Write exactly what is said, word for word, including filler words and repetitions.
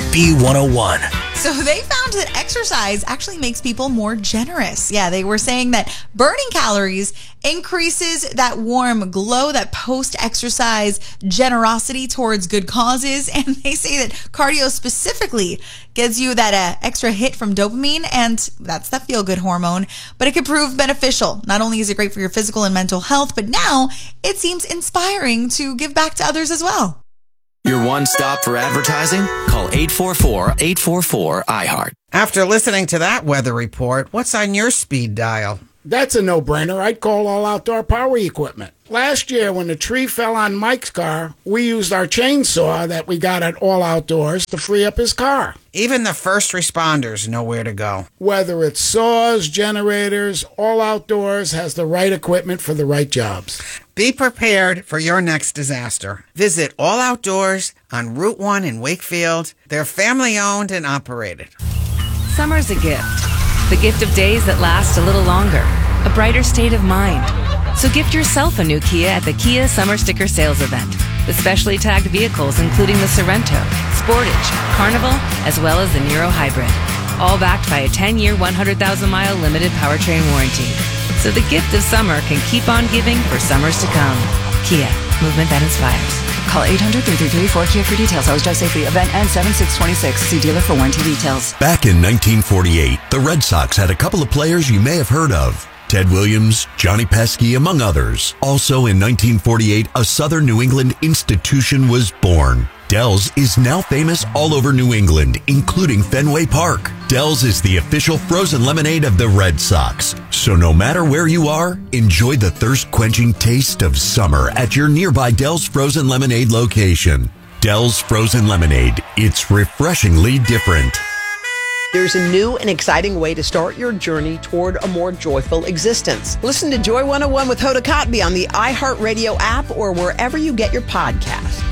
B one oh one. So they found that exercise actually makes people more generous. Yeah, they were saying that burning calories increases that warm glow, that post-exercise generosity towards good causes. And they say that cardio specifically gives you that uh, extra hit from dopamine, and that's the feel-good hormone. But it can prove beneficial. Not only is it great for your physical and mental health, but now it seems inspiring to give back to others as well. Your one stop for advertising? Call eight four four, eight four four, I heart. After listening to that weather report, what's on your speed dial? That's a no-brainer. I'd call All Outdoor Power Equipment. Last year, when the tree fell on Mike's car, we used our chainsaw that we got at All Outdoors to free up his car. Even the first responders know where to go. Whether it's saws, generators, All Outdoors has the right equipment for the right jobs. Be prepared for your next disaster. Visit All Outdoors on Route one in Wakefield. They're family-owned and operated. Summer's a gift. The gift of days that last a little longer. A brighter state of mind. So gift yourself a new Kia at the Kia Summer Sticker Sales Event. With specially tagged vehicles including the Sorrento, Sportage, Carnival, as well as the Niro Hybrid. All backed by a ten-year, one hundred thousand mile limited powertrain warranty. So the gift of summer can keep on giving for summers to come. Kia, movement that inspires. Call eight hundred, three three three, four K I A for details. Always drive safely. Event ends seven six twenty-six. See dealer for warranty details. Back in nineteen forty-eight, the Red Sox had a couple of players you may have heard of. Ted Williams, Johnny Pesky, among others. Also in nineteen forty-eight, a Southern New England institution was born. Del's is now famous all over New England, including Fenway Park. Del's is the official frozen lemonade of the Red Sox. So no matter where you are, enjoy the thirst-quenching taste of summer at your nearby Del's Frozen Lemonade location. Del's Frozen Lemonade. It's refreshingly different. There's a new and exciting way to start your journey toward a more joyful existence. Listen to Joy one oh one with Hoda Kotb on the iHeartRadio app or wherever you get your podcasts.